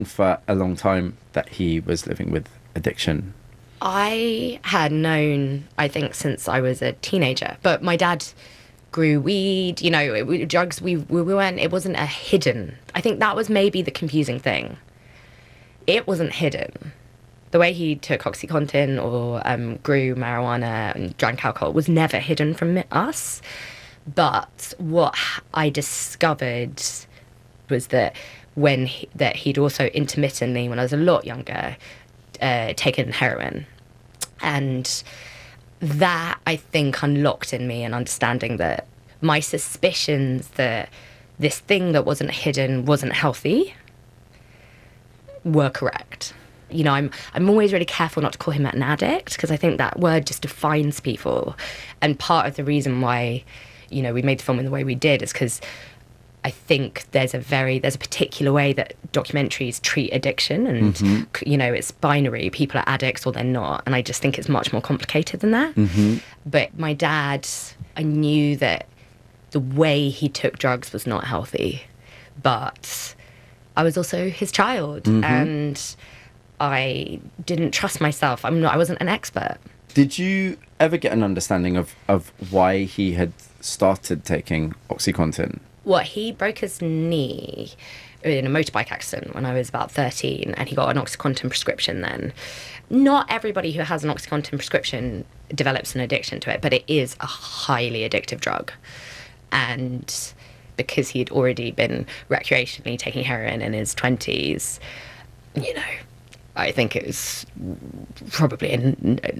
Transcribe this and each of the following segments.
for a long time that he was living with addiction? I had known, I think, since I was a teenager, but my dad grew weed, drugs, we weren't, it wasn't a hidden. I think that was maybe the confusing thing. It wasn't hidden. The way he took OxyContin or grew marijuana and drank alcohol was never hidden from us. But what I discovered was that that he'd also intermittently, when I was a lot younger, taken heroin. And that, I think, unlocked in me an understanding that my suspicions that this thing that wasn't hidden wasn't healthy were correct. I'm always really careful not to call him an addict, because I think that word just defines people. And part of the reason why, we made the film in the way we did is because I think there's a particular way that documentaries treat addiction, and it's binary. People are addicts or they're not, and I just think it's much more complicated than that. But my dad, I knew that the way he took drugs was not healthy, but I was also his child, and I didn't trust myself. I wasn't an expert. Did you ever get an understanding of why he had started taking OxyContin? Well, he broke his knee in a motorbike accident when I was about 13, and he got an OxyContin prescription then. Not everybody who has an OxyContin prescription develops an addiction to it, but it is a highly addictive drug. And because he'd already been recreationally taking heroin in his 20s, I think it was probably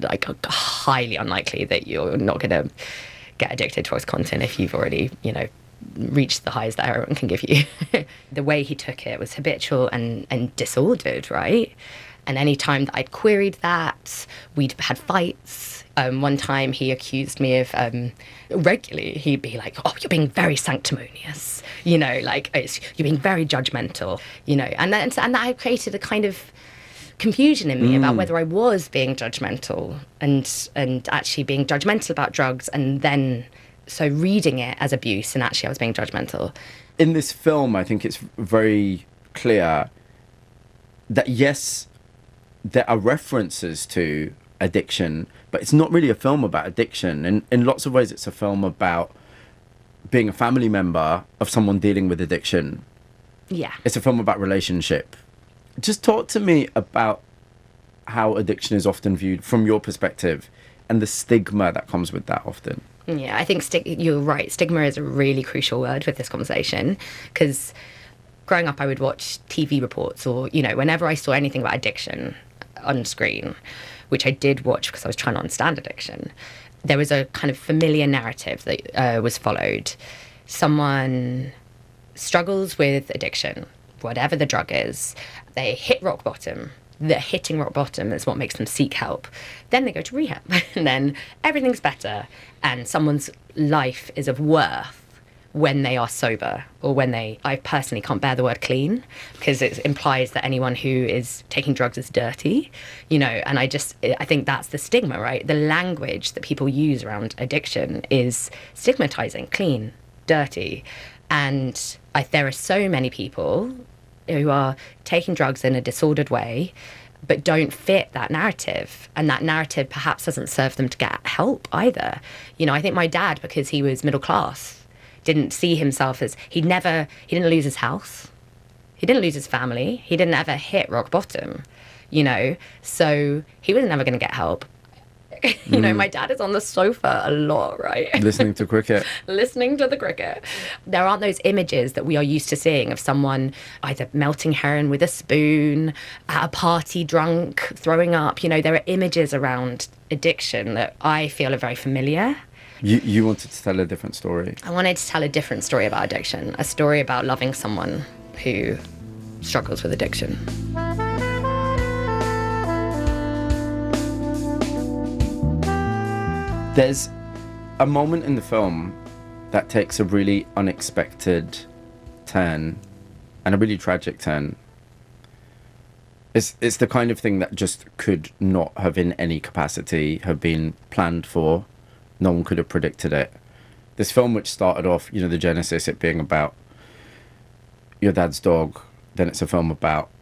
highly unlikely that you're not going to get addicted to OxyContin if you've already, reached the highs that heroin can give you. The way he took it was habitual and disordered, right? And any time that I'd queried that, we'd had fights. One time he accused me of, regularly, he'd be like, "Oh, you're being very sanctimonious," you're being very judgmental, and that created a kind of confusion in me about whether I was being judgmental and actually being judgmental about drugs, and then so reading it as abuse, and actually I was being judgmental. In this film, I think it's very clear that, yes, there are references to addiction, but it's not really a film about addiction. And in lots of ways, it's a film about being a family member of someone dealing with addiction. Yeah. It's a film about relationship. Just talk to me about how addiction is often viewed from your perspective and the stigma that comes with that often. Yeah, I think you're right. Stigma is a really crucial word with this conversation, because growing up I would watch TV reports or, whenever I saw anything about addiction on screen, which I did watch because I was trying to understand addiction, there was a kind of familiar narrative that was followed. Someone struggles with addiction, whatever the drug is, they hit rock bottom. The hitting rock bottom is what makes them seek help. Then they go to rehab, and then everything's better, and someone's life is of worth when they are sober, or when I personally can't bear the word clean, because it implies that anyone who is taking drugs is dirty, and I think that's the stigma, right? The language that people use around addiction is stigmatizing, clean, dirty. And there are so many people who are taking drugs in a disordered way, but don't fit that narrative. And that narrative perhaps doesn't serve them to get help either. I think my dad, because he was middle class, didn't see himself as, he didn't lose his house. He didn't lose his family. He didn't ever hit rock bottom, so he was never going to get help. My dad is on the sofa a lot, right? Listening to cricket. Listening to the cricket. There aren't those images that we are used to seeing of someone either melting heroin with a spoon, at a party drunk, throwing up. There are images around addiction that I feel are very familiar. You wanted to tell a different story. I wanted to tell a different story about addiction, a story about loving someone who struggles with addiction. There's a moment in the film that takes a really unexpected turn and a really tragic turn. It's the kind of thing that just could not have in any capacity have been planned for. No one could have predicted it. This film, which started off, the genesis, it being about your dad's dog, then it's a film about